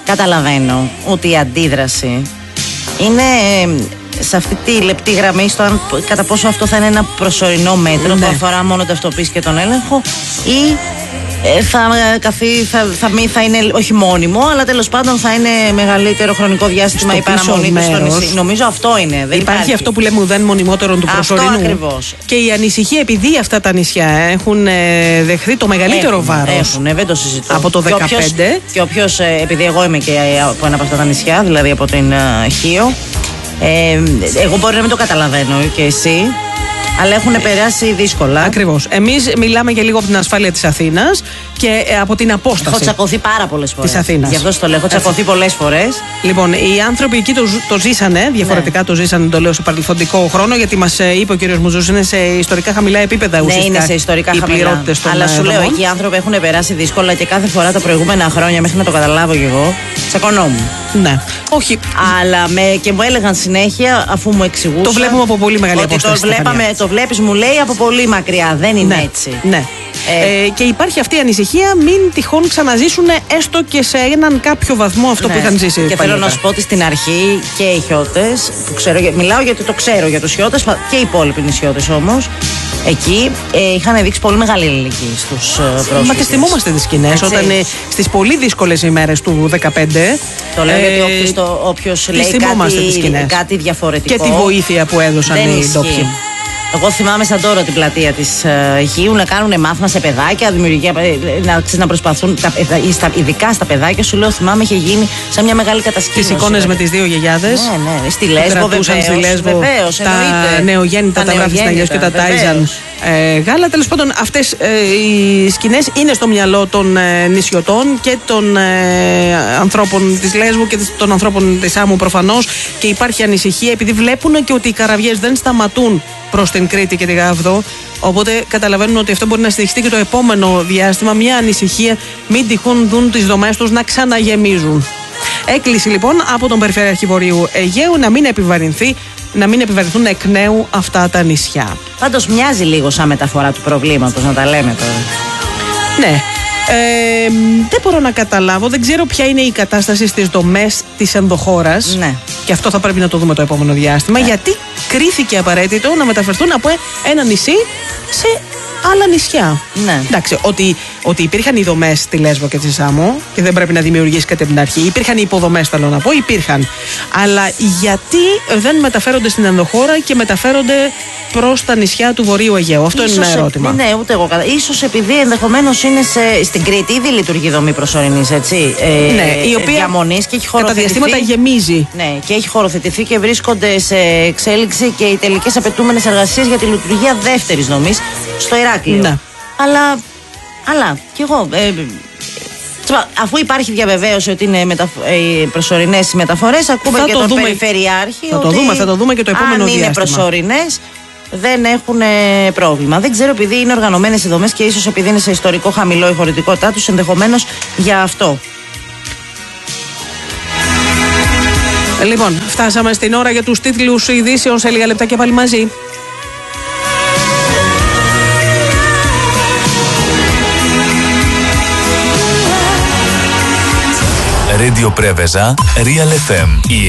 καταλαβαίνω ότι η αντίδραση είναι σε αυτή τη λεπτή γραμμή στο αν κατά πόσο αυτό θα είναι ένα προσωρινό μέτρο που αφορά μόνο την ταυτοποίηση και τον έλεγχο ή θα είναι όχι μόνιμο, αλλά τέλος πάντων θα είναι μεγαλύτερο χρονικό διάστημα η παραμονή του στο νησί. Νομίζω αυτό είναι. Δεν υπάρχει αυτό που λέμε ουδέν μονιμότερον του προσωρινού. Αυτό ακριβώς. Και η ανησυχία, επειδή αυτά τα νησιά έχουν δεχθεί το μεγαλύτερο βάρος. Δεν το συζητώ. Από το 2015. Και όποιος, επειδή εγώ είμαι και από ένα από αυτά τα νησιά, δηλαδή από την Χίο, εγώ μπορεί να μην το καταλαβαίνω και εσύ, αλλά έχουν περάσει δύσκολα. Ακριβώς. Εμείς μιλάμε και λίγο από την ασφάλεια της Αθήνας και από την απόσταση. Έχω τσακωθεί πάρα πολλές φορές. Της Αθήνας. Γι' αυτό το λέω. Έχω τσακωθεί πολλές φορές. Λοιπόν, οι άνθρωποι εκεί το ζήσανε, διαφορετικά το ζήσανε, το λέω σε παρελθοντικό χρόνο, γιατί μας είπε ο κ. Μουζούς, είναι σε ιστορικά χαμηλά επίπεδα ουσιαστικά. Ναι, είναι σε ιστορικά χαμηλά. Αλλά σου λέω, εκεί οι άνθρωποι έχουν περάσει δύσκολα και κάθε φορά τα προηγούμενα χρόνια, μέχρι να το καταλάβω κι εγώ, τσακωνόμουν. Ναι. Όχι. Αλλά και μου έλεγαν συνέχεια, αφού μου εξηγούσαν. Το βλέπουμε από πολύ μεγάλη απόσταση. Το βλέπεις, μου λέει, από πολύ μακριά. Δεν είναι έτσι. Ναι. Και υπάρχει αυτή η ανησυχία, μην τυχόν ξαναζήσουν έστω και σε έναν κάποιο βαθμό αυτό που είχαν ζήσει. Και θέλω να σου πω ότι στην αρχή και οι Χιώτες, που ξέρω, μιλάω γιατί το ξέρω για τους Χιώτες και οι υπόλοιποι νησιώτες όμως, εκεί είχαν δείξει πολύ μεγάλη αλληλεγγύη στους πρόσφυγες. Μα τις θυμόμαστε τις σκηνές όταν στις πολύ δύσκολες ημέρες του 2015. Το λέω γιατί όποιος λέει κάτι διαφορετικό. Και τη βοήθεια που έδωσαν οι ντόπιοι. Εγώ θυμάμαι σαν τώρα την πλατεία της Χίου να κάνουν μάθημα σε παιδάκια, δημιουργία, να προσπαθούν, ειδικά στα παιδάκια, σου λέω, θυμάμαι είχε γίνει σαν μια μεγάλη κατασκήνωση. Τις εικόνες με τις δύο γιαγιάδες. Ναι, στη Λέσβο, βεβαίως. Τα νεογέννητα, τα Γράφη και τα Τάιζαν γάλα. Τέλος πάντων, αυτές οι σκηνές είναι στο μυαλό των νησιωτών και των ανθρώπων της Λέσβου και των ανθρώπων της Σάμου προφανώς. Και υπάρχει ανησυχία επειδή βλέπουν και ότι οι καραβιές δεν σταματούν προς την Κρήτη και τη Γάβδο. Οπότε καταλαβαίνουν ότι αυτό μπορεί να συνεχιστεί και το επόμενο διάστημα. Μια ανησυχία, μην τυχόν δουν τις δομές τους να ξαναγεμίζουν. Έκκληση λοιπόν από τον Περιφερειάρχη Βορείου Αιγαίου να μην επιβαρυνθούν εκ νέου αυτά τα νησιά. Πάντως μοιάζει λίγο σαν μεταφορά του προβλήματος, να τα λέμε τώρα. Ναι. Δεν μπορώ να καταλάβω, δεν ξέρω ποια είναι η κατάσταση στις δομές της ενδοχώρας. Ναι. Και αυτό θα πρέπει να το δούμε το επόμενο διάστημα. Ναι. Γιατί κρίθηκε απαραίτητο να μεταφερθούν από ένα νησί σε άλλα νησιά. Ναι. Εντάξει, ότι υπήρχαν οι δομές στη Λέσβο και στη Σάμο και δεν πρέπει να δημιουργήσει κάτι από την αρχή. Υπήρχαν οι υποδομές, θέλω να πω, υπήρχαν. Αλλά γιατί δεν μεταφέρονται στην ενδοχώρα και μεταφέρονται προς τα νησιά του Βορείου Αιγαίου? Αυτό είναι ένα ερώτημα. Ναι, ούτε εγώ. Ίσως επειδή ενδεχομένως είναι στην Κρήτη, ήδη λειτουργεί δομή προσωρινής, έτσι. Ναι, η οποία διαμονής και έχει χωροθετηθεί. Κατά διαστήματα γεμίζει. Ναι, και έχει χωροθετηθεί και βρίσκονται σε εξέλιξη και οι τελικές απαιτούμενες εργασίες για τη λειτουργία δεύτερης δομής στο Ηράκλειο. Ναι. Αλλά κι εγώ. Αφού υπάρχει διαβεβαίωση ότι είναι προσωρινές οι μεταφορές, ακούμε και τον Περιφερειάρχη. Θα το δούμε και το επόμενο διάστημα. Αν είναι προσωρινές, δεν έχουν πρόβλημα. Δεν ξέρω, επειδή είναι οργανωμένες οι δομές και ίσως επειδή είναι σε ιστορικό χαμηλό η χωρητικότητά τους, ενδεχομένως για αυτό. Λοιπόν, φτάσαμε στην ώρα για τους τίτλους ειδήσεων. Σε λίγα λεπτά και πάλι μαζί. Radio Preveza, Real FM.